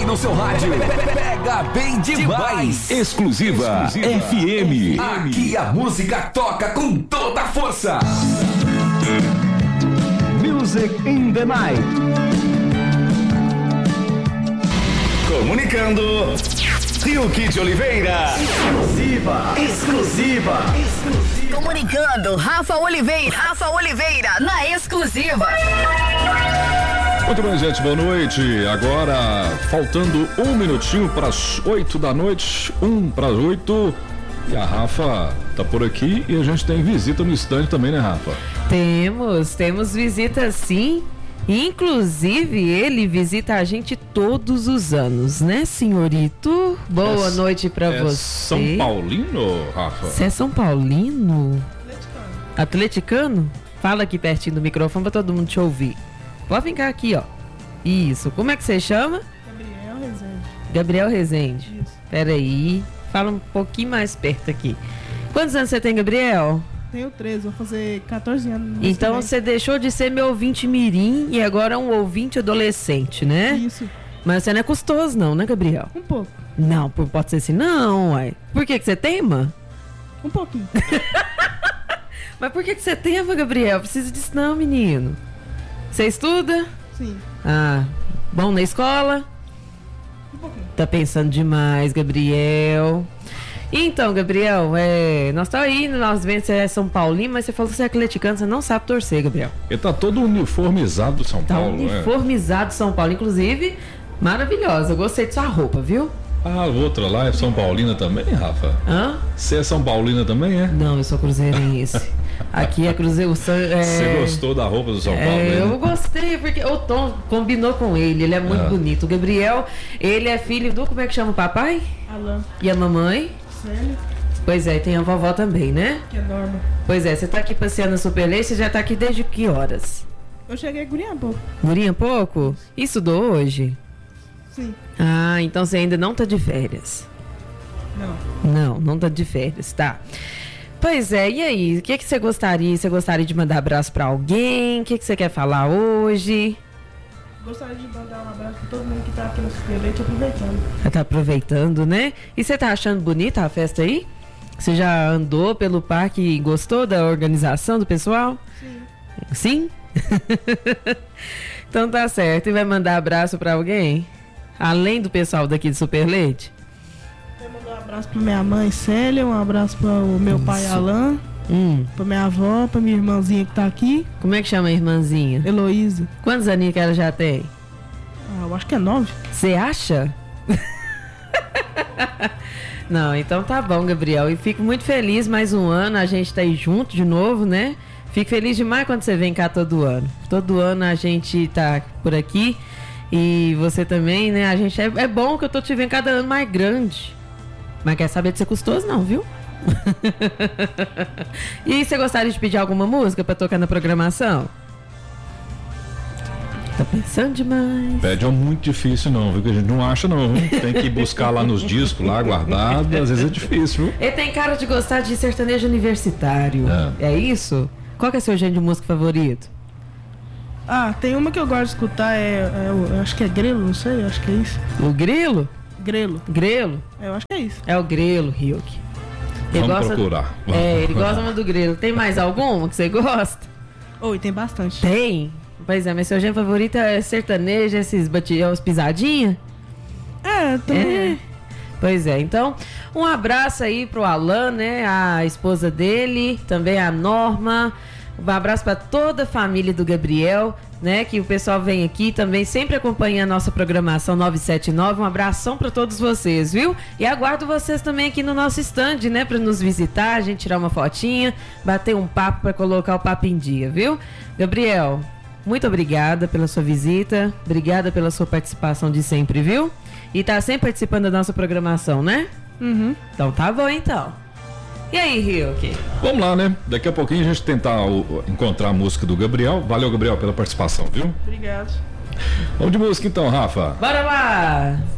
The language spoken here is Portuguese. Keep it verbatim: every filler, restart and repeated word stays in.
no seu rádio. Pega bem demais. Exclusiva, Exclusiva F M. Aqui a música toca com toda a força. Music in the Night. Comunicando, Rilke de Oliveira. Exclusiva, exclusiva, exclusiva. Comunicando, Rafa Oliveira. Rafa Oliveira, na exclusiva. Muito bem, gente, boa noite. Agora, faltando um minutinho para as oito da noite, um para as oito. E a Rafa tá por aqui e a gente tem visita no estande também, né, Rafa? Temos, temos visita sim. Inclusive, ele visita a gente todos os anos, né, senhorito? Boa é, noite pra é você. São Paulino, Rafa? Você é São Paulino? Atleticano. Atleticano? Fala aqui pertinho do microfone pra todo mundo te ouvir. Pode ficar aqui, ó. Isso. Como é que você chama? Gabriel Rezende. Gabriel Rezende. Isso. Peraí. Fala um pouquinho mais perto aqui. Quantos anos você tem, Gabriel? Tenho treze, vou fazer catorze anos. Então você deixou de ser meu ouvinte mirim e agora é um ouvinte adolescente, né? Isso. Mas você não é custoso não, né, Gabriel? Um pouco. Não, pode ser assim não, uai. Por que que você teima? Um pouquinho. Mas por que que você teima, Gabriel? Precisa disso não, menino. Você estuda? Sim. Ah, bom na escola? Um pouquinho. Tá pensando demais, Gabriel. Então, Gabriel, é, nós estamos aí, nós vemos que você é São Paulino, mas você falou que você é atleticano, você não sabe torcer, Gabriel. Ele tá todo uniformizado do São tá Paulo, né? Tá uniformizado do São Paulo, inclusive, maravilhosa. Eu gostei de sua roupa, viu? Ah, outra lá é São Paulina também, Rafa? Hã? Você é São Paulina também, é? Não, eu sou cruzeirense. Aqui é Cruzeiro. É... Você gostou da roupa do São Paulo? É, né? Eu gostei, porque o Tom combinou com ele, ele é muito ah. bonito. O Gabriel, ele é filho do, como é que chama o papai? Alan. E a mamãe? Célia. Pois é, tem a vovó também, né? Que é Norma. Pois é, você tá aqui passeando na Superlei, você já tá aqui desde que horas? Eu cheguei gurinha um pouco. Gurinha pouco? E estudou hoje? Sim. Ah, então você ainda não tá de férias? Não. Não, não tá de férias, tá. Pois é, e aí? O que, que você gostaria? Você gostaria de mandar abraço pra alguém? O que, que você quer falar hoje? Gostaria de mandar um abraço pra todo mundo que tá aqui no Superleite aproveitando. Você tá aproveitando, né? E você tá achando bonita a festa aí? Você já andou pelo parque e gostou da organização do pessoal? Sim. Sim? Então tá certo. E vai mandar abraço pra alguém? Além do pessoal daqui de Superleite? Eu vou mandar um abraço pra minha mãe Célia, um abraço para o meu Isso. pai Alan, hum. pra minha avó, pra minha irmãzinha que tá aqui. Como é que chama a irmãzinha? Heloísa. Quantos aninhos que ela já tem? Ah, eu acho que é nove. Você acha? Não, então tá bom, Gabriel. E fico muito feliz, mais um ano, a gente tá aí junto de novo, né? Fico feliz demais quando você vem cá todo ano. Todo ano a gente tá por aqui. E você também, né? A gente é, é bom que eu tô te vendo cada ano mais grande. Mas quer saber de ser custoso não, viu? E você gostaria de pedir alguma música pra tocar na programação? Tá pensando demais. Pede é muito difícil não, viu? Que a gente não acha não. Tem que buscar lá nos discos, lá guardado. Às vezes é difícil, viu? Ele tem cara de gostar de sertanejo universitário. É, é isso? Qual que é seu gênero de música favorito? Ah, tem uma que eu gosto de escutar, é, é eu acho que é grelo, não sei, acho que é isso. O grilo? Grelo. Grelo? É, eu acho que é isso. É o grelo, Rilke. Vamos gosta... procurar. Vamos é, ele procurar. gosta muito do grelo. Tem mais alguma que você gosta? Oi, tem bastante. Tem? Pois é, mas seu gênero favorito é sertanejo, esses batidos, pisadinha? É, também. É. Pois é, então, um abraço aí pro Alan, né, a esposa dele, também a Norma. Um abraço para toda a família do Gabriel, né? Que o pessoal vem aqui também, sempre acompanha a nossa programação nove sete nove. Um abração para todos vocês, viu? E aguardo vocês também aqui no nosso stand, né? Para nos visitar, a gente tirar uma fotinha, bater um papo para colocar o papo em dia, viu? Gabriel, muito obrigada pela sua visita, obrigada pela sua participação de sempre, viu? E tá sempre participando da nossa programação, né? Uhum. Então tá bom, então. E aí, Rilke? Vamos lá, né? Daqui a pouquinho a gente tentar o, encontrar a música do Gabriel. Valeu, Gabriel, pela participação, viu? Obrigado. Vamos de música então, Rafa. Bora lá!